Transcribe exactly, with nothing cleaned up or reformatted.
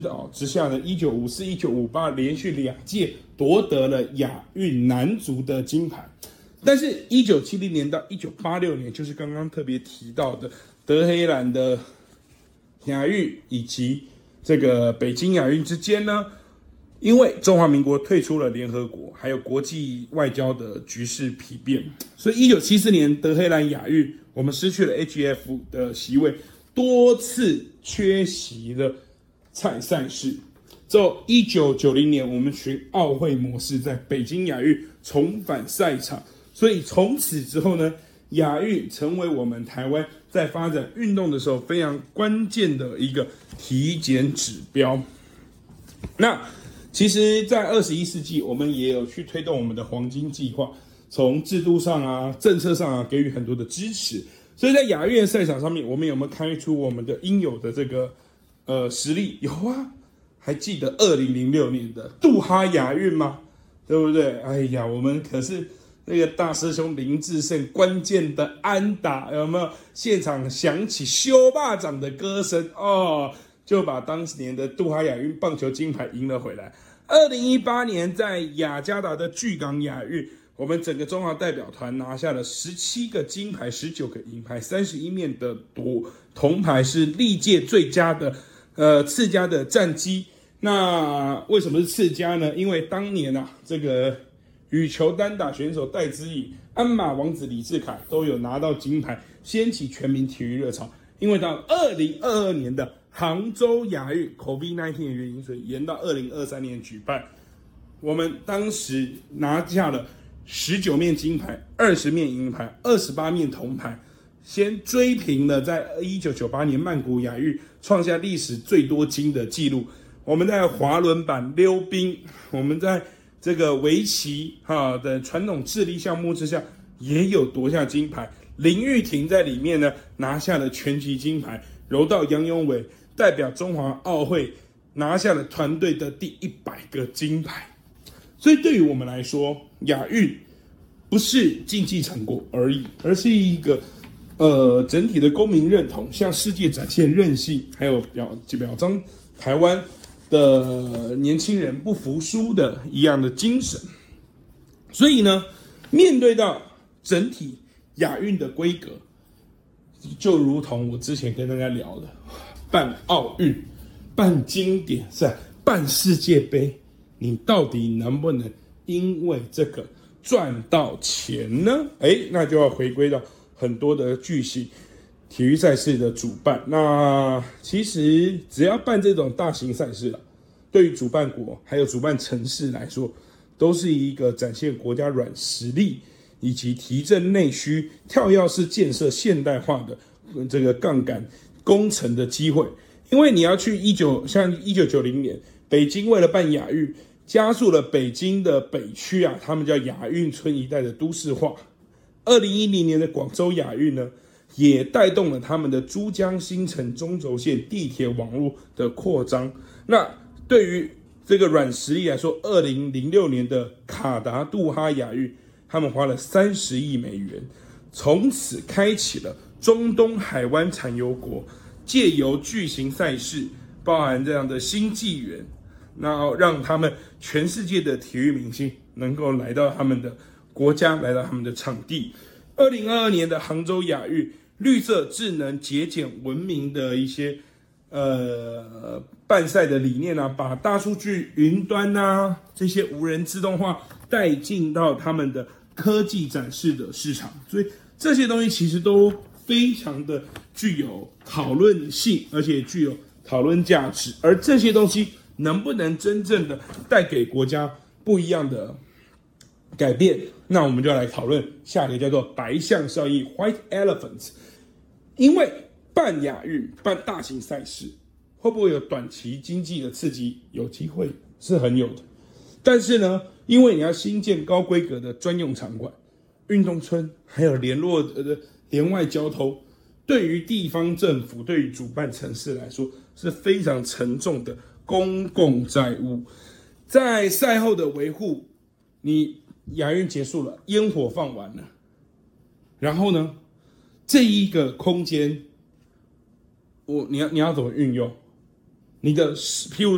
之下呢，一九五四、一九五八连续两届夺得了亚运男足的金牌。但是，一九七零年到一九八六年，就是刚刚特别提到的德黑兰的亚运以及这个北京亚运之间呢，因为中华民国退出了联合国，还有国际外交的局势疲变，所以一九七四年德黑兰亚运，我们失去了 H F 的席位，多次缺席了赛赛事。之后一九九零年，我们循奥会模式在北京亚运重返赛场，所以从此之后呢，亚运成为我们台湾在发展运动的时候非常关键的一个体检指标。那其实，在二十一世纪，我们也有去推动我们的黄金计划，从制度上啊、政策上啊，给予很多的支持。所以在亚运赛场上面，我们有没有开出我们的应有的这个呃实力？有啊，还记得二零零六年的杜哈亚运吗？对不对？哎呀，我们可是那个大师兄林智胜关键的安打，有没有？现场响起修霸掌的歌声哦，就把当年的杜哈亚运棒球金牌赢了回来。二零一八年在雅加达的巨港亚运，我们整个中华代表团拿下了十七个金牌、十九个银牌、三十一面的夺铜牌，是历届最佳的呃次佳的战绩。那为什么是次佳呢？因为当年啊，这个羽球单打选手戴资颖、鞍马王子李智凯都有拿到金牌，掀起全民体育热潮。因为到二零二二年的杭州亚运 COVID 十九 的原因，所以延到二零二三年举办。我们当时拿下了十九面金牌、二十面银牌、二十八面铜牌，先追平了在一九九八年曼谷亚运创下历史最多金的纪录。我们在滑轮板、溜冰，我们在这个围棋哈的传统智力项目之下，也有夺下金牌。林玉婷在里面呢拿下了拳击金牌，柔道杨永伟代表中华奥会拿下了团队的第一百个金牌。所以对于我们来说，亚运不是竞技成果而已，而是一个呃整体的公民认同，向世界展现韧性，还有表表彰台湾的年轻人不服输的一样的精神。所以呢，面对到整体亚运的规格，就如同我之前跟大家聊的，办奥运、办经典赛、办世界杯，你到底能不能因为这个赚到钱呢？哎，那就要回归到很多的巨型体育赛事的主办。那其实只要办这种大型赛事了，对于主办国还有主办城市来说，都是一个展现国家软实力以及提振内需、跳跃式建设现代化的这个杠杆工程的机会。因为你要去一九像一九九零年，北京为了办亚运，加速了北京的北区啊，他们叫亚运村一带的都市化。二零一零年的广州亚运呢，也带动了他们的珠江新城中轴线地铁网络的扩张。那对于这个软实力来说，二零零六年的卡达杜哈亚运，他们花了三十亿美元，从此开启了中东海湾产油国借由巨型赛事，包含这样的新纪元，然后让他们全世界的体育明星能够来到他们的国家，来到他们的场地。二零二二年的杭州亚运，绿色、智能、节俭、文明的一些呃办赛的理念啊，把大数据、云端啊这些无人自动化带进到他们的科技展示的市场，所以这些东西其实都非常的具有讨论性，而且具有讨论价值。而这些东西能不能真正的带给国家不一样的改变，那我们就要来讨论下一个叫做白象效应 （White Elephant）。因为办亚运、办大型赛事，会不会有短期经济的刺激？有机会，是很有的。但是呢，因为你要新建高规格的专用场馆、运动村，还有联络的联外交通，对于地方政府、对于主办城市来说是非常沉重的公共债务。在赛后的维护，你亚运结束了，烟火放完了，然后呢，这一个空间，我你要你要怎么运用？你的譬如